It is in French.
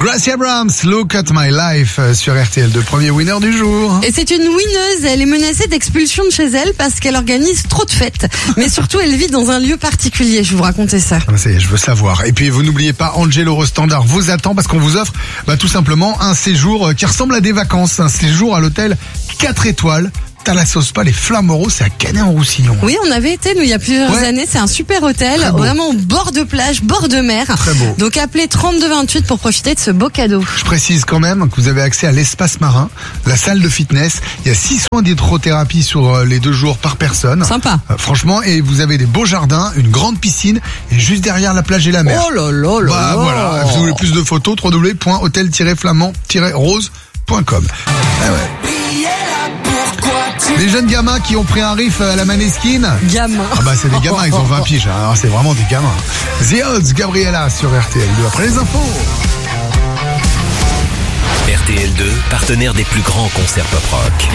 Gracie Abrams, Look at My Life sur RTL2, premier winner du jour. Et c'est une winneuse, elle est menacée d'expulsion de chez elle parce qu'elle organise trop de fêtes. Mais surtout, elle vit dans un lieu particulier, je vais vous raconter ça. Ça y est, je veux savoir. Et puis vous n'oubliez pas, Angel Eurostandard vous attend parce qu'on vous offre tout simplement un séjour qui ressemble à des vacances. Un séjour à l'hôtel 4 étoiles. Thalassos-Spa, les Flamoreaux, c'est à Canet-en-Roussillon. Oui, on avait été, nous, il y a plusieurs années. C'est un super hôtel, vraiment au bord de plage, bord de mer. Très beau. Donc appelez 3228 pour profiter de ce beau cadeau. Je précise quand même que vous avez accès à l'espace marin, la salle de fitness. Il y a 6 soins d'hydrothérapie sur les 2 jours par personne. Sympa. Franchement, et vous avez des beaux jardins, une grande piscine et juste derrière la plage et la mer. Oh là là là là. Voilà, si vous voulez plus de photos, www.hotel-flamand-rose.com. Ah ouais. Les jeunes gamins qui ont pris un riff à la Maneskin. Gamin. C'est des gamins, ils ont 20 piges. Alors c'est vraiment des gamins. The Odds, Gabriella sur RTL2. Après les infos. RTL2, partenaire des plus grands concerts pop rock.